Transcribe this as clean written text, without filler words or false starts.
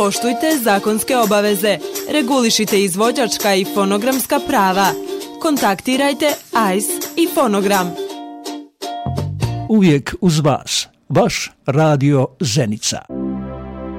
Poštujte zakonske obaveze, regulišite izvođačka i fonogramska prava. Kontaktirajte AIS i Fonogram. Uvijek uz vas, vaš Radio Zenica.